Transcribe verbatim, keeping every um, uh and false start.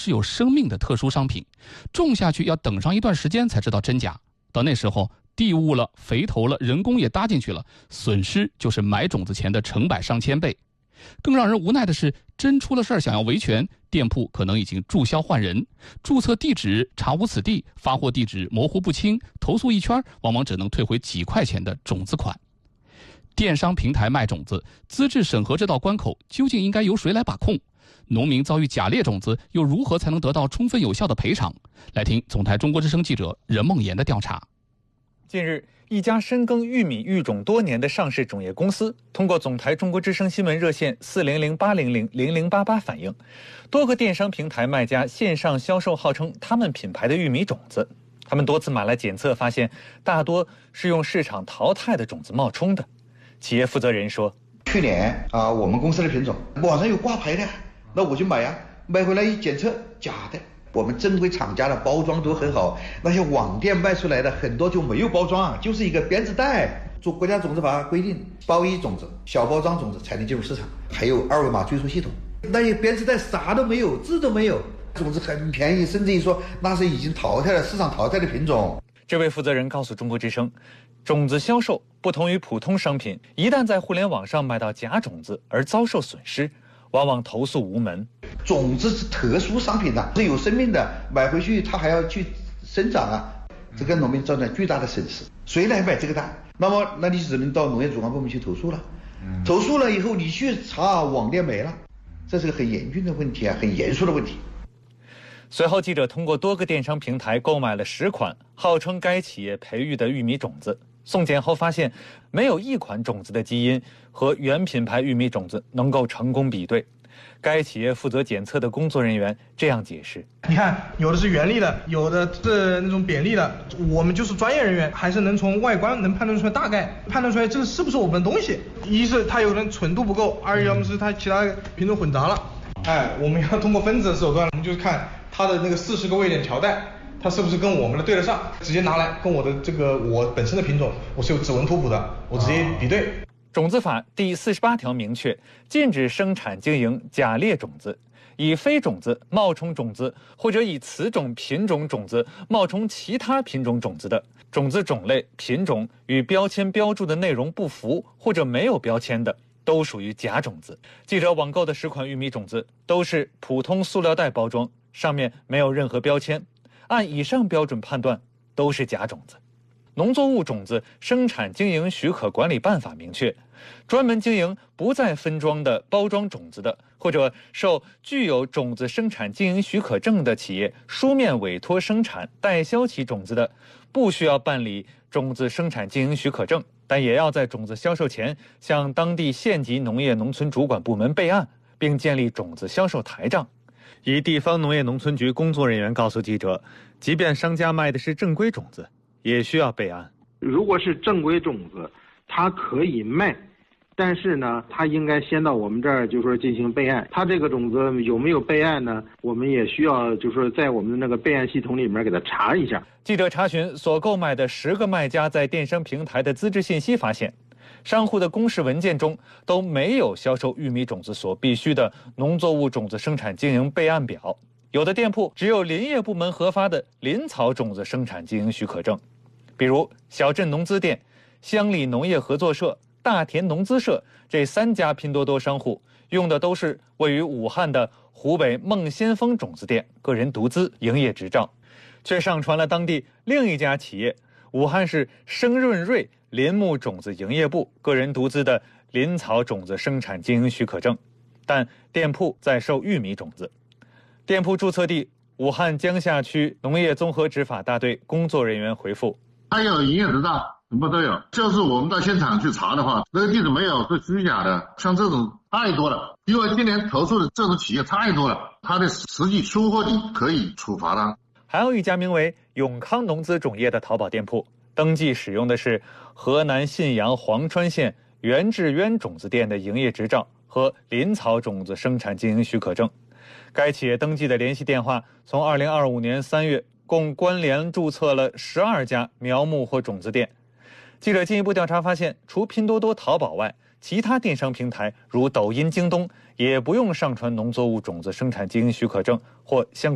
是有生命的特殊商品，种下去要等上一段时间才知道真假。到那时候，地误了，肥头了，人工也搭进去了，损失就是买种子钱的成百上千倍。更让人无奈的是，真出了事儿想要维权，店铺可能已经注销换人，注册地址查无此地，发货地址模糊不清，投诉一圈往往只能退回几块钱的种子款。电商平台卖种子，资质审核这道关口究竟应该由谁来把控？农民遭遇假劣种子，又如何才能得到充分有效的赔偿？来听总台中国之声记者任梦妍的调查。 近日，一家深耕玉米育种多年的上市种业公司，通过总台中国之声新闻热线四零零八零零零零八八反映，多个电商平台卖家线上销售号称他们品牌的玉米种子，他们多次买来检测，发现大多是用市场淘汰的种子冒充的。企业负责人说：“ 去年啊，我们公司的品种网上有挂牌的，那我就买呀、啊，买回来一检测，假的。我们正规厂家的包装都很好，那些网店卖出来的很多就没有包装，就是一个编织袋。做国家种子法规定，包衣种子、小包装种子才能进入市场，还有二维码追溯系统。那些编织袋啥都没有，字都没有，种子很便宜，甚至于说那是已经淘汰了市场淘汰的品种。” 这位负责人告诉中国之声，种子销售不同于普通商品，一旦在互联网上买到假种子而遭受损失，往往投诉无门。 种子是特殊商品呐，是有生命的，买回去它还要去生长啊，这给农民造成巨大的损失。谁来买这个单？那么那你只能到农业主管部门去投诉了。嗯、投诉了以后，你去查网店没了，这是个很严峻的问题啊，很严肃的问题。 随后，记者通过多个电商平台购买了十款号称该企业培育的玉米种子，送检后发现，没有一款种子的基因和原品牌玉米种子能够成功比对。该企业负责检测的工作人员这样解释：“ 你看，有的是原粒的，有的是那种扁粒的，我们就是专业人员，还是能从外观能判断出来，大概判断出来这个是不是我们的东西。一是它有人纯度不够，二要么是它其他品种混杂了。哎，我们要通过分子的手段，我们就是看它的那个四十个位点条带，它是不是跟我们的对得上，直接拿来跟我的这个我本身的品种，我是有指纹图谱的，我直接比对。” 种子法第四十八条明确，禁止生产经营假劣种子，以非种子冒充种子，或者以此种品种种子冒充其他品种种子的，种子种类、品种与标签标注的内容不符或者没有标签的，都属于假种子。记者网购的十款玉米种子都是普通塑料袋包装，上面没有任何标签，按以上标准判断都是假种子。农作物种子生产经营许可管理办法明确，专门经营不再分装的包装种子的，或者受具有种子生产经营许可证的企业书面委托生产代销其种子的，不需要办理种子生产经营许可证，但也要在种子销售前向当地县级农业农村主管部门备案，并建立种子销售台账。一地方农业农村局工作人员告诉记者，即便商家卖的是正规种子，也需要备案。 如果是正规种子，它可以卖，但是呢，它应该先到我们这儿，就说进行备案。它这个种子有没有备案呢？我们也需要，就说在我们的那个备案系统里面给它查一下。 记者查询所购买的十个卖家在电商平台的资质信息，发现商户的公示文件中都没有销售玉米种子所必须的农作物种子生产经营备案表。有的店铺只有林业部门核发的林草种子生产经营许可证，比如小镇农资店、乡里农业合作社、大田农资社这三家拼多多商户用的都是位于武汉的湖北孟先锋种子店个人独资营业执照，却上传了当地另一家企业武汉市生润瑞林木种子营业部个人独资的林草种子生产经营许可证，但店铺在售玉米种子。店铺注册地武汉江夏区农业综合执法大队工作人员回复： 他有营业执照，什么都有，就是我们到现场去查的话，这个地址没有是虚假的，像这种太多了，因为今年投诉的这种企业太多了，它的实际出货地可以处罚的。 还有一家名为永康农资种业的淘宝店铺，登记使用的是河南信阳黄川县袁志渊种子店的营业执照和林草种子生产经营许可证。该企业登记的联系电话从二零二五年三月共关联注册了十二家苗木或种子店。记者进一步调查发现，除拼多多、淘宝外，其他电商平台如抖音、京东也不用上传农作物种子生产经营许可证或相关